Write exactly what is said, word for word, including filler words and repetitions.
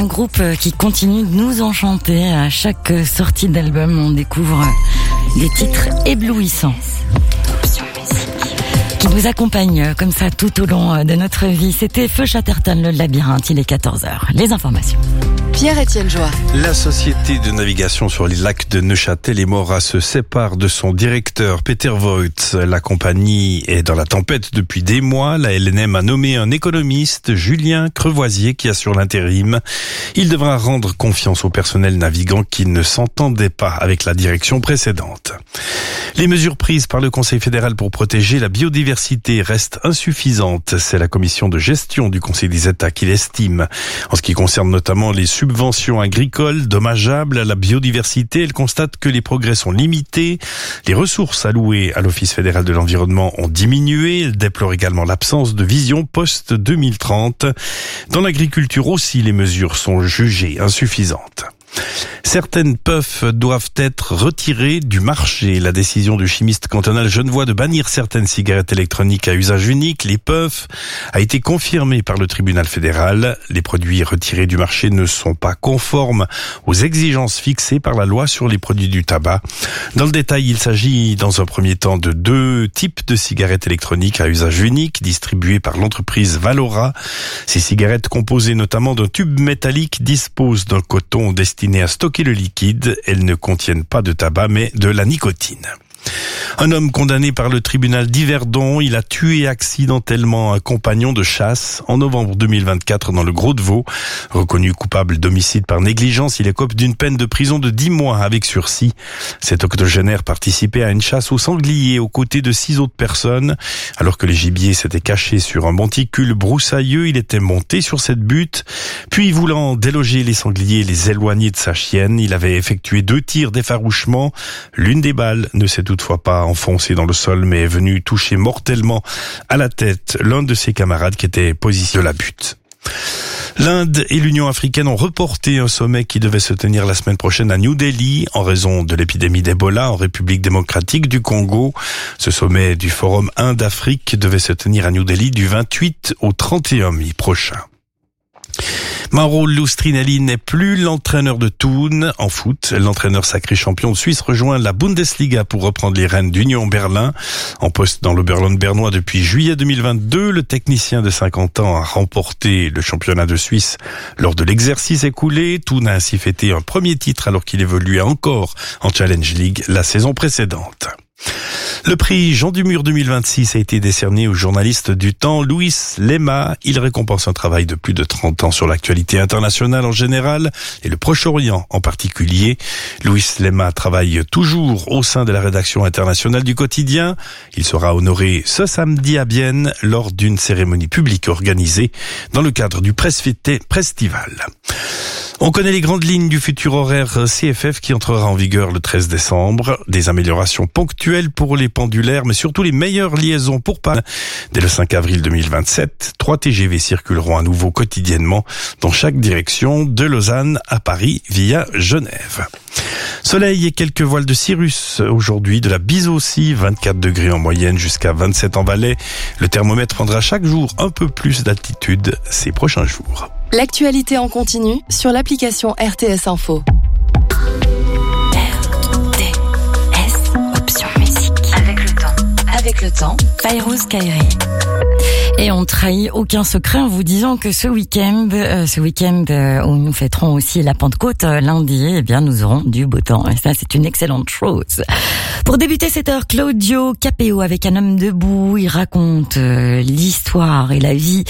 Un groupe qui continue de nous enchanter. À chaque sortie d'album, on découvre des titres éblouissants qui nous accompagnent comme ça tout au long de notre vie. C'était Feu Chatterton, le labyrinthe. Il est quatorze heures. Les informations. Pierre-Étienne Joie. La société de navigation sur les lacs de Neuchâtel et Morat se sépare de son directeur Peter Voigt. La compagnie est dans la tempête depuis des mois. La L N M a nommé un économiste, Julien Crevoisier, qui assure l'intérim. Il devra rendre confiance au personnel navigant qui ne s'entendait pas avec la direction précédente. Les mesures prises par le Conseil fédéral pour protéger la biodiversité restent insuffisantes. C'est la commission de gestion du Conseil des États qui l'estime. En ce qui concerne notamment les subventions agricoles dommageables à la biodiversité, elle constate que les progrès sont limités. Les ressources allouées à l'Office fédéral de l'environnement ont diminué. Elle déplore également l'absence de vision post deux mille trente. Dans l'agriculture aussi, les mesures sont jugées insuffisantes. Certaines puffs doivent être retirées du marché. La décision du chimiste cantonal genevois de bannir certaines cigarettes électroniques à usage unique, les puffs, a été confirmée par le tribunal fédéral. Les produits retirés du marché ne sont pas conformes aux exigences fixées par la loi sur les produits du tabac. Dans le détail, il s'agit dans un premier temps de deux types de cigarettes électroniques à usage unique distribuées par l'entreprise Valora. Ces cigarettes, composées notamment d'un tube métallique, disposent d'un coton destiné à stocker le liquide. Elles ne contiennent pas de tabac mais de la nicotine. Un homme condamné par le tribunal d'Yverdon, il a tué accidentellement un compagnon de chasse en novembre deux mille vingt-quatre dans le Gros-de-Vaud. Reconnu coupable d'homicide par négligence, il écope d'une peine de prison de dix mois avec sursis. Cet octogénaire participait à une chasse au sanglier aux côtés de six autres personnes. Alors que les gibiers s'étaient cachés sur un monticule broussailleux, il était monté sur cette butte. Puis, voulant déloger les sangliers et les éloigner de sa chienne, il avait effectué deux tirs d'effarouchement. L'une des balles ne s'est toutefois pas enfoncé dans le sol, mais est venu toucher mortellement à la tête l'un de ses camarades qui était positionné de la butte. L'Inde et l'Union africaine ont reporté un sommet qui devait se tenir la semaine prochaine à New Delhi en raison de l'épidémie d'Ebola en République démocratique du Congo. Ce sommet du Forum Inde-Afrique devait se tenir à New Delhi du vingt-huit au trente et un mai prochain. Mauro Lustrinelli n'est plus l'entraîneur de Thun en foot. L'entraîneur sacré champion de Suisse rejoint la Bundesliga pour reprendre les rênes d'Union Berlin. En poste dans l'Oberland bernois depuis juillet deux mille vingt-deux, le technicien de cinquante ans a remporté le championnat de Suisse lors de l'exercice écoulé. Thun a ainsi fêté un premier titre alors qu'il évoluait encore en Challenge League la saison précédente. Le prix Jean Dumur deux mille vingt-six a été décerné au journaliste du Temps Louis Lema. Il récompense un travail de plus de trente ans sur l'actualité internationale en général et le Proche-Orient en particulier. Louis Lema travaille toujours au sein de la rédaction internationale du quotidien. Il sera honoré ce samedi à Bienne lors d'une cérémonie publique organisée dans le cadre du Pressfestival. On connaît les grandes lignes du futur horaire C F F qui entrera en vigueur le treize décembre. Des améliorations ponctuelles pour les pendulaires, mais surtout les meilleures liaisons pour Panne. Dès le cinq avril deux mille vingt-sept, trois T G V circuleront à nouveau quotidiennement dans chaque direction de Lausanne à Paris via Genève. Soleil et quelques voiles de cirrus aujourd'hui, de la bise aussi, vingt-quatre degrés en moyenne jusqu'à vingt-sept en Valais. Le thermomètre prendra chaque jour un peu plus d'altitude ces prochains jours. L'actualité en continu sur l'application R T S Info. R T S, option musique. Avec le temps. Avec le temps. Fairouz Kairi. Et on trahit aucun secret en vous disant que ce week-end, euh, ce week-end euh, où nous fêterons aussi la Pentecôte euh, lundi, eh bien nous aurons du beau temps. Et ça, c'est une excellente chose. Pour débuter cette heure, Claudio Capéo avec Un homme debout. Il raconte euh, l'histoire et la vie